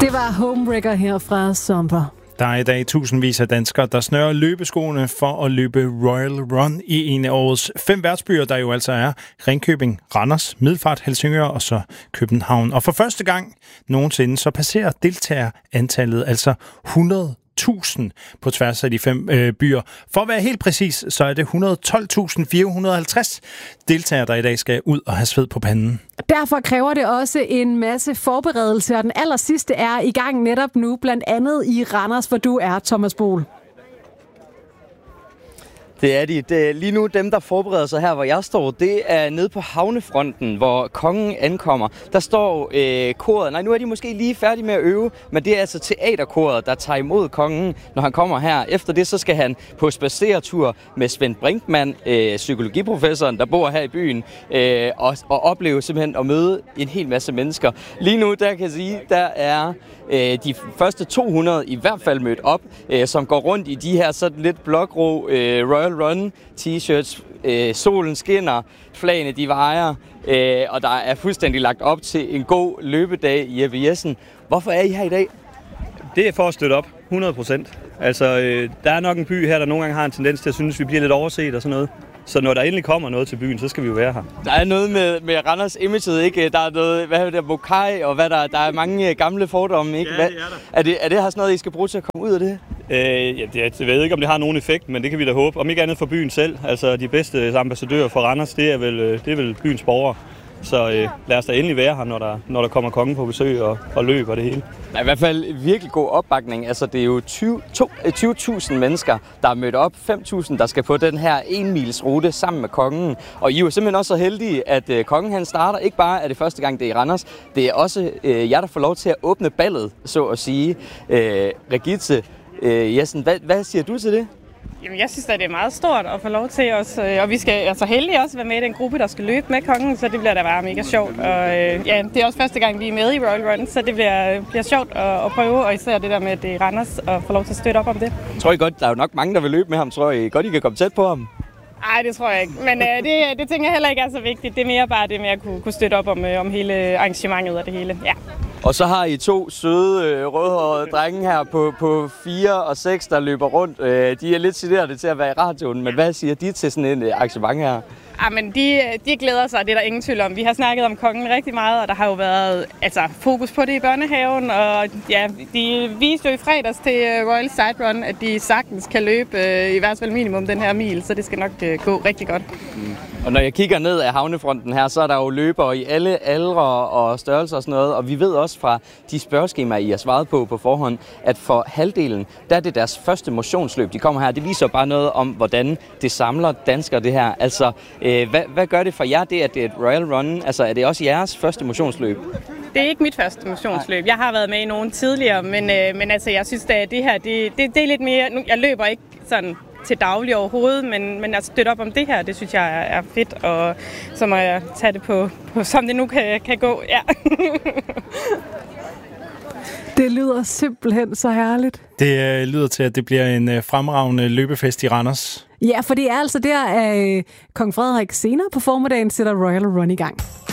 Det var Homewrecker her fra Somper. Der er i dag tusindvis af danskere, der snører løbeskoene for at løbe Royal Run i en af årets 5 værtsbyer, der jo altså er Ringkøbing, Randers, Middelfart, Helsingør og så København. Og for første gang nogensinde, så passerer deltagerantallet altså 100.000 på tværs af de 5 byer. For at være helt præcis, så er det 112.450 deltagere, der i dag skal ud og have sved på panden. Derfor kræver det også en masse forberedelse, og den aller sidste er i gang netop nu, blandt andet i Randers, hvor du er, Thomas Bohl. Det er de. Lige nu dem, der forbereder sig her, hvor jeg står, det er nede på havnefronten, hvor kongen ankommer. Der står koret. Nej, nu er de måske lige færdige med at øve, men det er altså teaterkoret, der tager imod kongen, når han kommer her. Efter det, så skal han på spadseretur med Svend Brinkmann, psykologiprofessoren, der bor her i byen, og opleve simpelthen at møde en hel masse mennesker. Lige nu, der kan jeg sige, der er de første 200 i hvert fald mødt op, som går rundt i de her sådan lidt blågrå Royal Run t-shirts. Solen skinner, flagene de vejer, og der er fuldstændig lagt op til en god løbedag i Jeppe Jessen. Hvorfor er I her i dag? Det er for at støtte op, 100%. Altså, der er nok en by her, der nogle gange har en tendens til at synes, at vi bliver lidt overset og sådan noget. Så når der endelig kommer noget til byen, så skal vi jo være her. Der er noget med Randers image, ikke? Der er noget, hvad er det, Bokai, og hvad der er mange gamle fordomme, ikke? Ja, det er der. Er det her sådan noget, I skal bruge til at komme ud af det? Jeg ved ikke, om det har nogen effekt, men det kan vi da håbe. Om ikke andet for byen selv. Altså, de bedste ambassadører for Randers, det er vel byens borgere. Så lad os da endelig være her, når der kommer kongen på besøg og løb og det hele. Der er i hvert fald virkelig god opbakning. Altså, det er jo 20.000 mennesker, der er mødt op. 5.000, der skal på den her 1-mils rute sammen med kongen. Og I er jo simpelthen også så heldige, at kongen han starter. Ikke bare er det første gang, det er i Randers. Det er også jer, der får lov til at åbne ballet, så at sige. Regitze Jessen, hvad siger du til det? Jamen, jeg synes at det er meget stort at få lov til os, og vi skal altså heldigvis også være med i den gruppe, der skal løbe med kongen, så det bliver da bare mega sjovt. Og ja, det er også første gang, vi er med i Royal Run, så det bliver sjovt at prøve, og især det der med, at det er Randers, og få lov til at støtte op om det. Tror I godt, der er jo nok mange, der vil løbe med ham, tror I godt, I kan komme tæt på ham? Nej, det tror jeg ikke, men det tænker jeg heller ikke er så vigtigt. Det er mere bare det med at kunne støtte op om hele arrangementet og det hele, ja. Og så har I 2 søde, rødhårede drenge her på 4 og 6, der løber rundt. De er lidt generede til at være i radioen, men hvad siger de til sådan et arrangement her? Ja, men de glæder sig, det er der ingen tvivl om. Vi har snakket om kongen rigtig meget, og der har jo været fokus på det i børnehaven. Og ja, de viste jo i fredags til Royal Side Run, at de sagtens kan løbe i hvert fald minimum den her mil, så det skal nok gå rigtig godt. Og når jeg kigger ned af havnefronten her, så er der jo løbere i alle aldre og størrelser og sådan noget. Og vi ved også fra de spørgeskemaer, I har svaret på forhånd, at for halvdelen, der er det deres første motionsløb, de kommer her. Det viser bare noget om, hvordan det samler danskere det her. Altså, hvad gør det for jer, det at det er et Royal Run? Altså, er det også jeres første motionsløb? Det er ikke mit første motionsløb. Jeg har været med i nogen tidligere, men altså, jeg synes, at det her, det er lidt mere... Jeg løber ikke sådan til daglig overhovedet, men at støtte op om det her, det synes jeg er fedt, og så må jeg tage det på som det nu kan gå. Ja. Det lyder simpelthen så herligt. Det lyder til, at det bliver en fremragende løbefest i Randers. Ja, for det er altså der, at kong Frederik senere på formiddagen sætter Royal Run i gang.